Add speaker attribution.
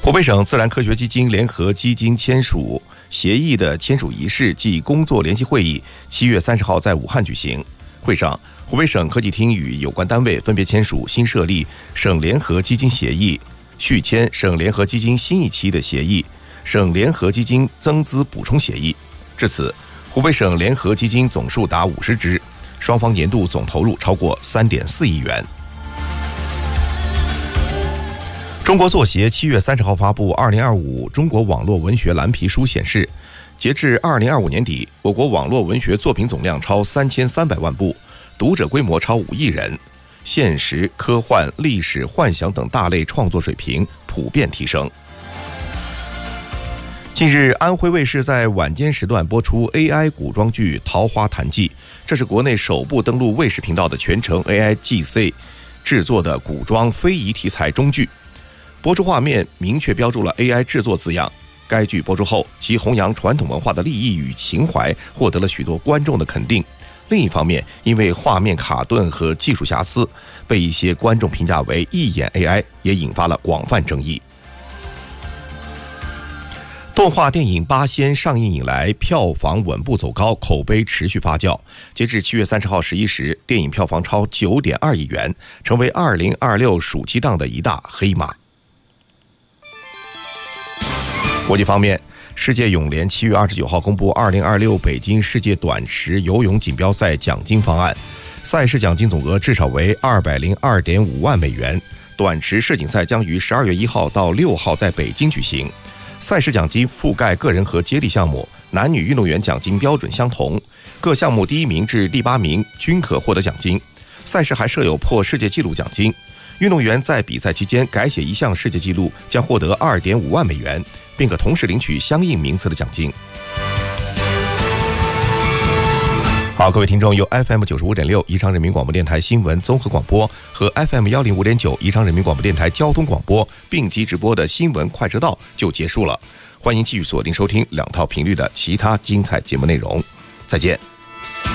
Speaker 1: 湖北省自然科学基金联合基金签署协议的签署仪式暨工作联席会议7月30号在武汉举行。会上，湖北省科技厅与有关单位分别签署新设立省联合基金协议，续签省联合基金新一期的协议，省联合基金增资补充协议。至此，湖北省联合基金总数达50支，双方年度总投入超过3.4亿元。中国作协7月30号发布2025中国网络文学蓝皮书显示，截至2025年底，我国网络文学作品总量超3300万部，读者规模超5亿人，现实、科幻、历史、幻想等大类创作水平普遍提升。近日，安徽卫视在晚间时段播出 AI 古装剧《桃花潭记》，这是国内首部登陆卫视频道的全程 AI GC 制作的古装非遗题材中剧。播出画面明确标注了 AI 制作字样。该剧播出后，其弘扬传统文化的立意与情怀获得了许多观众的肯定。另一方面，因为画面卡顿和技术瑕疵，被一些观众评价为一眼 AI， 也引发了广泛争议。动画电影《八仙》上映以来，票房稳步走高，口碑持续发酵。截至7月30号11时，电影票房超9.2亿元，成为2026暑期档的一大黑马。国际方面，世界泳联7月29号公布2026北京世界短池游泳锦标赛奖金方案，赛事奖金总额至少为202.5万美元。短池世锦赛将于12月1号到6号在北京举行。赛事奖金覆盖个人和接力项目，男女运动员奖金标准相同，各项目第1名至第8名均可获得奖金。赛事还设有破世界纪录奖金，运动员在比赛期间改写一项世界纪录将获得2.5万美元，并可同时领取相应名次的奖金。好，各位听众，由 FM 95.6宜昌人民广播电台新闻综合广播和 FM 105.9宜昌人民广播电台交通广播并机直播的新闻快车道就结束了。欢迎继续锁定收听2套频率的其他精彩节目内容。再见。